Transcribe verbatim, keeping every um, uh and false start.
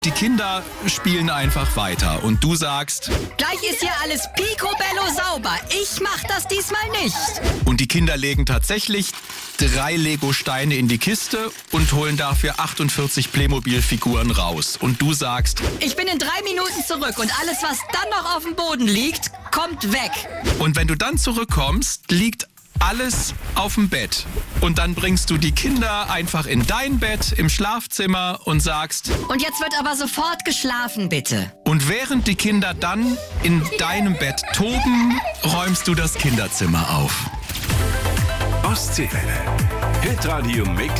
Die Kinder spielen einfach weiter und du sagst, gleich ist hier alles picobello sauber. Ich mach das diesmal nicht. Und die Kinder legen tatsächlich drei Lego-Steine in die Kiste und holen dafür achtundvierzig Playmobil-Figuren raus. Und du sagst, ich bin in drei Minuten zurück und alles, was dann noch auf dem Boden liegt, kommt weg. Und wenn du dann zurückkommst, liegt alles auf dem Bett. Und dann bringst du die Kinder einfach in dein Bett im Schlafzimmer und sagst, und jetzt wird aber sofort geschlafen, bitte. Und während die Kinder dann in deinem Bett toben, räumst du das Kinderzimmer auf. Ostseewelle. Hitradio Mecklenburg.